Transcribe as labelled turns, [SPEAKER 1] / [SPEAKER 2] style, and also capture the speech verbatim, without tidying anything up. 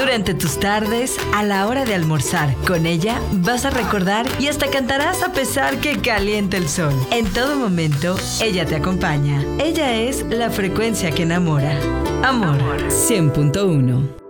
[SPEAKER 1] Durante tus tardes, a la hora de almorzar, con ella vas a recordar y hasta cantarás a pesar que caliente el sol. En todo momento, ella te acompaña. Ella es la frecuencia que enamora. Amor cien punto uno.